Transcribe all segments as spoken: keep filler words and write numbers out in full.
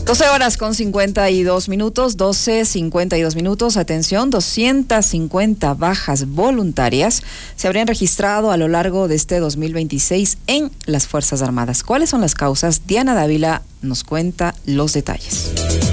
doce horas con cincuenta y dos minutos, doce cincuenta y dos minutos. Atención, doscientas cincuenta bajas voluntarias se habrían registrado a lo largo de este dos mil veintiséis en las Fuerzas Armadas. ¿Cuáles son las causas? Diana Dávila nos cuenta los detalles.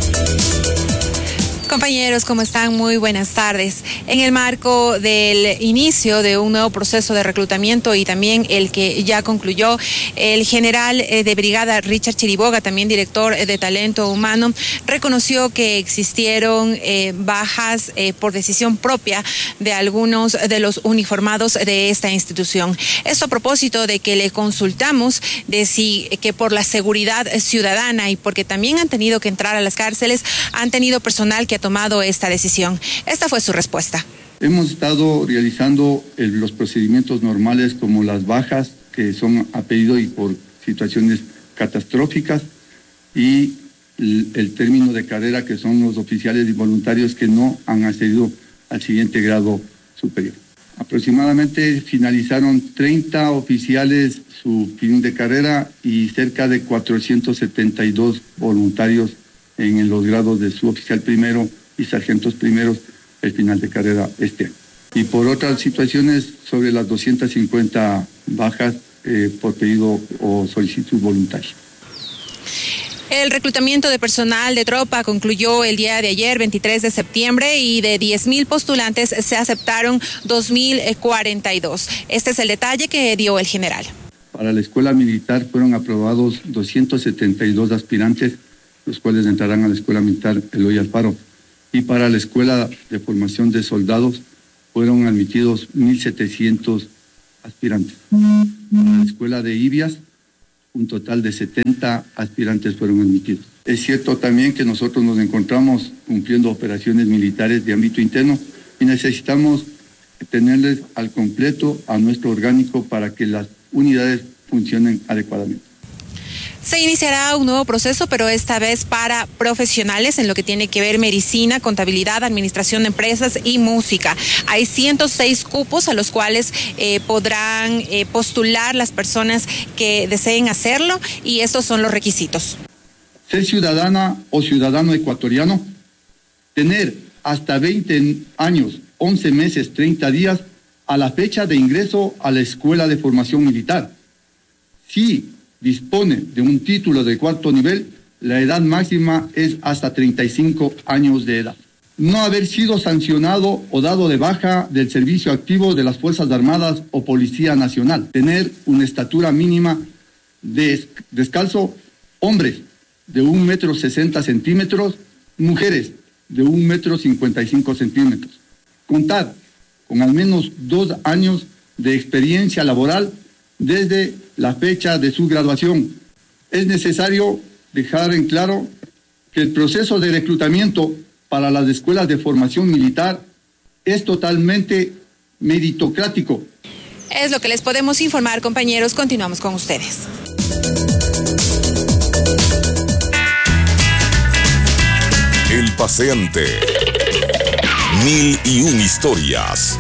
Compañeros, ¿cómo están? Muy buenas tardes. En el marco del inicio de un nuevo proceso de reclutamiento y también el que ya concluyó, el general de brigada Richard Chiriboga, también director de talento humano, reconoció que existieron eh, bajas eh, por decisión propia de algunos de los uniformados de esta institución. Esto a propósito de que le consultamos de si que por la seguridad ciudadana y porque también han tenido que entrar a las cárceles, han tenido personal que ha tomado esta decisión. Esta fue su respuesta. Hemos estado realizando el, los procedimientos normales como las bajas que son a pedido y por situaciones catastróficas y el, el término de carrera que son los oficiales y voluntarios que no han accedido al siguiente grado superior. Aproximadamente finalizaron treinta oficiales su fin de carrera y cerca de cuatrocientos setenta y dos voluntarios en los grados de suboficial primero y sargentos primeros el final de carrera este año. Y por otras situaciones, sobre las doscientas cincuenta bajas eh, por pedido o solicitud voluntaria. El reclutamiento de personal de tropa concluyó el día de ayer, veintitrés de septiembre, y de diez mil postulantes se aceptaron dos mil cuarenta y dos. Este es el detalle que dio el general. Para la escuela militar fueron aprobados doscientos setenta y dos aspirantes, los cuales entrarán a la Escuela Militar Eloy Alfaro. Y para la Escuela de Formación de Soldados fueron admitidos mil setecientos aspirantes. Para la Escuela de Ibias, un total de setenta aspirantes fueron admitidos. Es cierto también que nosotros nos encontramos cumpliendo operaciones militares de ámbito interno y necesitamos tenerles al completo a nuestro orgánico para que las unidades funcionen adecuadamente. Se iniciará un nuevo proceso, pero esta vez para profesionales en lo que tiene que ver medicina, contabilidad, administración de empresas y música. Hay ciento seis cupos a los cuales eh, podrán eh, postular las personas que deseen hacerlo, y estos son los requisitos. Ser ciudadana o ciudadano ecuatoriano, tener hasta veinte años, once meses, treinta días a la fecha de ingreso a la Escuela de Formación Militar. Sí, dispone de un título de cuarto nivel, la edad máxima es hasta treinta y cinco años de edad. No haber sido sancionado o dado de baja del servicio activo de las Fuerzas Armadas o Policía Nacional. Tener una estatura mínima de descalzo, hombres de un metro sesenta centímetros, mujeres de un metro cincuenta y cinco centímetros. Contar con al menos dos años de experiencia laboral desde la fecha de su graduación. Es necesario dejar en claro que el proceso de reclutamiento para las escuelas de formación militar es totalmente meritocrático. Es lo que les podemos informar, compañeros. Continuamos con ustedes. El paseante. Mil y un historias.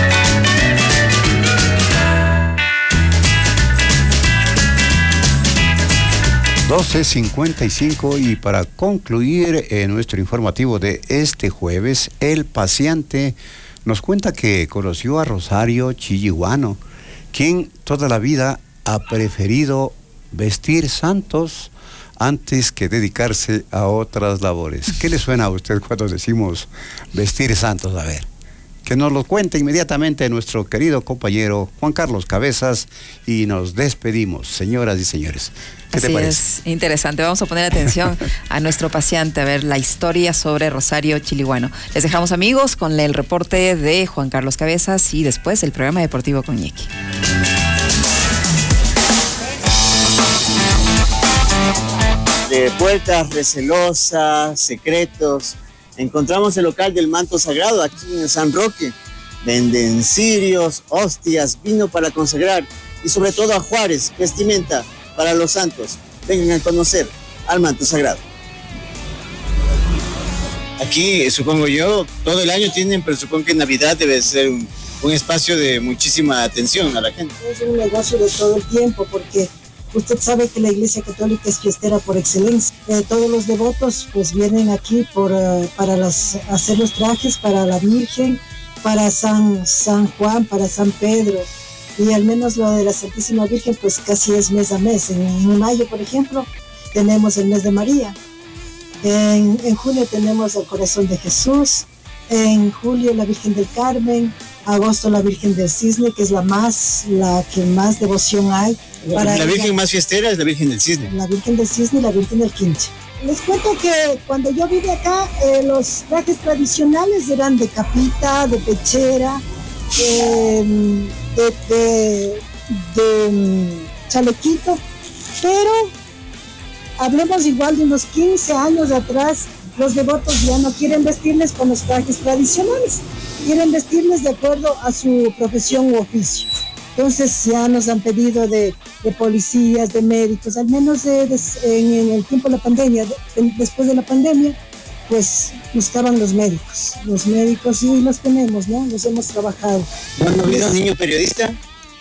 doce cincuenta y cinco, y para concluir eh, nuestro informativo de este jueves, el paciente nos cuenta que conoció a Rosario Chiliguano, quien toda la vida ha preferido vestir santos antes que dedicarse a otras labores. ¿Qué le suena a usted cuando decimos vestir santos? A ver, que nos lo cuente inmediatamente nuestro querido compañero Juan Carlos Cabezas, y nos despedimos, señoras y señores. ¿Qué Así te parece? Es interesante. Vamos a poner atención a nuestro paciente, a ver la historia sobre Rosario Chiliguano. Les dejamos, amigos, con el reporte de Juan Carlos Cabezas y después el programa deportivo con Ñequi. De puertas recelosas, secretos, encontramos el local del manto sagrado aquí en San Roque. Venden cirios, hostias, vino para consagrar y sobre todo ajuares, vestimenta para los santos. Vengan a conocer al manto sagrado. Aquí, supongo yo, todo el año tienen, pero supongo que Navidad debe ser un, un espacio de muchísima atención a la gente. Es un negocio de todo el tiempo porque Usted sabe que la Iglesia Católica es fiestera por excelencia. Eh, todos los devotos pues vienen aquí por, uh, para las, hacer los trajes para la Virgen, para San, San Juan, para San Pedro. Y al menos lo de la Santísima Virgen pues casi es mes a mes. En, en mayo, por ejemplo, tenemos el mes de María. En, en junio tenemos el Corazón de Jesús. En julio la Virgen del Carmen. Agosto la Virgen del Cisne, que es la más, la que más devoción hay. Para la Virgen ella. Más fiestera es la Virgen del Cisne. La Virgen del Cisne y la Virgen del Quinche. Les cuento que cuando yo vine acá, eh, los trajes tradicionales eran de capita, de pechera, eh, de, de, de um, chalequito, pero hablemos igual de unos quince años atrás, los devotos ya no quieren vestirles con los trajes tradicionales, quieren vestirles de acuerdo a su profesión u oficio. Entonces ya nos han pedido de, de policías, de médicos, al menos de, de, en, en el tiempo de la pandemia, de, después de la pandemia, pues buscaban los médicos, los médicos y los tenemos, ¿no? Los hemos trabajado. ¿No han habido un niño periodista?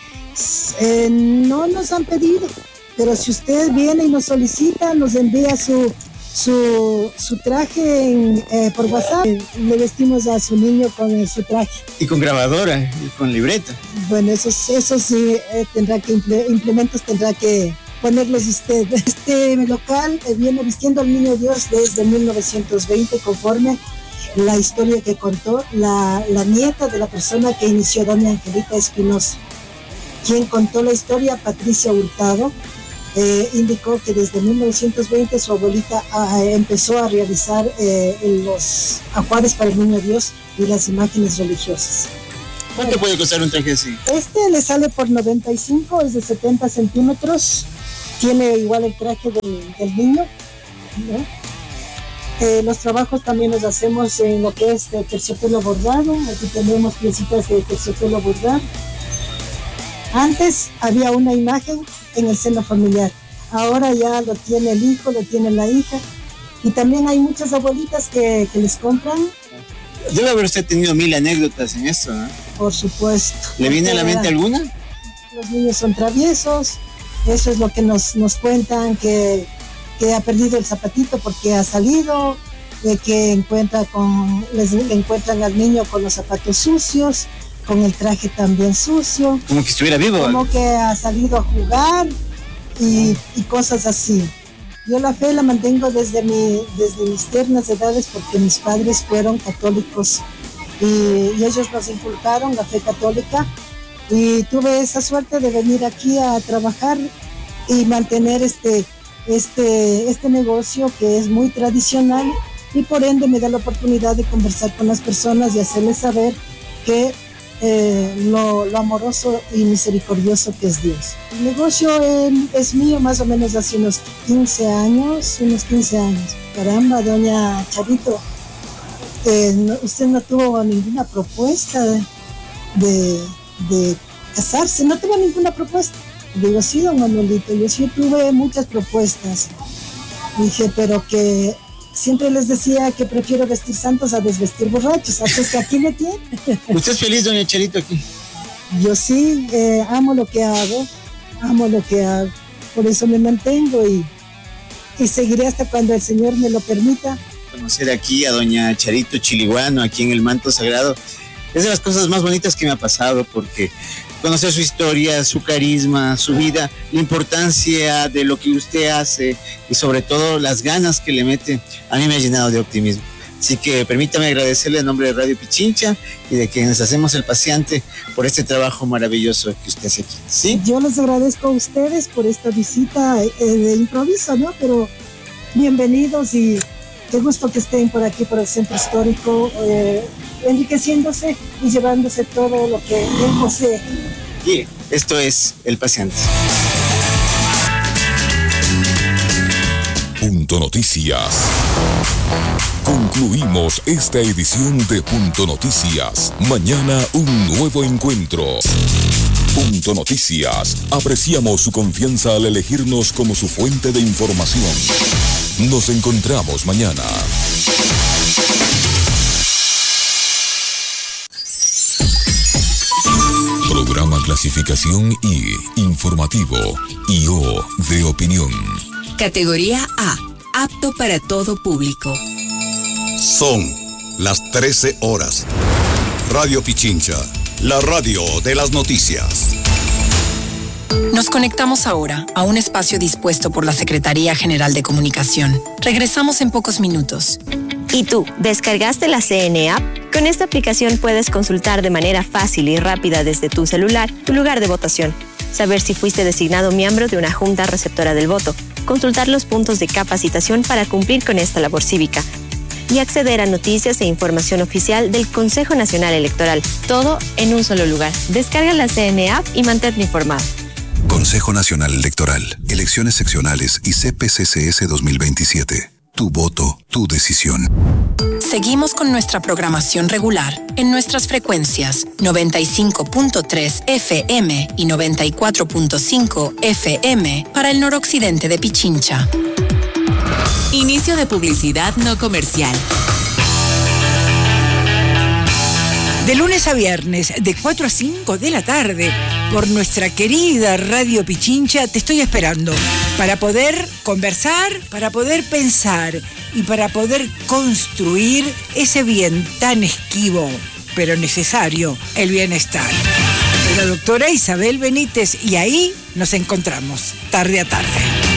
Eh, no nos han pedido, pero si usted viene y nos solicita, nos envía su... Su, su traje en, eh, por WhatsApp, le vestimos a su niño con eh, su traje. Y con grabadora, y con libreta. Bueno, eso, eso sí, eh, tendrá que, implementos tendrá que ponerlos usted. Este local eh, viene vistiendo al Niño Dios desde mil novecientos veinte, conforme la historia que contó la, la nieta de la persona que inició, doña Angelita Espinosa. Quien contó la historia, Patricia Hurtado, Eh, indicó que desde mil novecientos veinte su abuelita ah, empezó a realizar eh, los ajuares para el Niño Dios y las imágenes religiosas. ¿Cuánto bueno, puede costar un traje así? Este le sale por noventa y cinco, es de setenta centímetros, tiene igual el traje del, del niño, ¿no? Eh, los trabajos también los hacemos en lo que es de terciopelo bordado, aquí tenemos piecitas de terciopelo bordado. Antes había una imagen en el seno familiar, ahora ya lo tiene el hijo, lo tiene la hija, y también hay muchas abuelitas que, que les compran. Debe haber usted tenido mil anécdotas en esto, ¿no? Por supuesto. ¿Le viene a la mente alguna? Los niños son traviesos, eso es lo que nos, nos cuentan, que, que ha perdido el zapatito porque ha salido, de que encuentra con, les encuentran al niño con los zapatos sucios, con el traje también sucio. Como que estuviera vivo. Como que ha salido a jugar y, y cosas así. Yo la fe la mantengo desde, mi, desde mis tiernas edades porque mis padres fueron católicos y, y ellos nos inculcaron la fe católica y tuve esa suerte de venir aquí a trabajar y mantener este, este, este negocio que es muy tradicional y por ende me da la oportunidad de conversar con las personas y hacerles saber que Eh, lo, lo amoroso y misericordioso que es Dios. El negocio eh, es mío más o menos hace unos quince años, unos quince años. Caramba, doña Charito, eh, no, usted no tuvo ninguna propuesta de, de, de casarse, no tuvo ninguna propuesta. Digo, sí, don Manuelito, yo sí tuve muchas propuestas. Dije, pero que siempre les decía que prefiero vestir santos a desvestir borrachos, así es que aquí me tienen. ¿Usted es feliz, doña Charito, aquí? Yo sí, eh, amo lo que hago, amo lo que hago, por eso me mantengo y, y seguiré hasta cuando el Señor me lo permita. Conocer aquí a doña Charito Chiliguano, aquí en el Manto Sagrado, es de las cosas más bonitas que me ha pasado, porque conocer su historia, su carisma, su vida, la importancia de lo que usted hace y sobre todo las ganas que le mete, a mí me ha llenado de optimismo. Así que permítame agradecerle en nombre de Radio Pichincha y de quienes hacemos El Paseante por este trabajo maravilloso que usted hace aquí. ¿Sí? Yo les agradezco a ustedes por esta visita eh, de improviso, ¿no? Pero bienvenidos y qué gusto que estén por aquí, por el Centro Histórico, eh, enriqueciéndose y llevándose todo lo que él posee. Y esto es El Paseante. Punto Noticias. Concluimos esta edición de Punto Noticias. Mañana un nuevo encuentro. Punto Noticias. Apreciamos su confianza al elegirnos como su fuente de información. Nos encontramos mañana. Programa Clasificación I, informativo, y O, de opinión. Categoría A, apto para todo público. Son las trece horas. Radio Pichincha, la radio de las noticias. Nos conectamos ahora a un espacio dispuesto por la Secretaría General de Comunicación. Regresamos en pocos minutos. ¿Y tú, descargaste la C N App? Con esta aplicación puedes consultar de manera fácil y rápida desde tu celular tu lugar de votación, saber si fuiste designado miembro de una junta receptora del voto, consultar los puntos de capacitación para cumplir con esta labor cívica y acceder a noticias e información oficial del Consejo Nacional Electoral, todo en un solo lugar. Descarga la C N App y mantente informado. Consejo Nacional Electoral, Elecciones Seccionales y C P C C S dos mil veintisiete. Tu voto, tu decisión. Seguimos con nuestra programación regular en nuestras frecuencias noventa y cinco punto tres F M y noventa y cuatro punto cinco F M para el noroccidente de Pichincha. Inicio de publicidad no comercial. De lunes a viernes, de cuatro a cinco de la tarde, por nuestra querida Radio Pichincha, te estoy esperando para poder conversar, para poder pensar y para poder construir ese bien tan esquivo, pero necesario, el bienestar. Soy la doctora Isabel Benítez y ahí nos encontramos, tarde a tarde.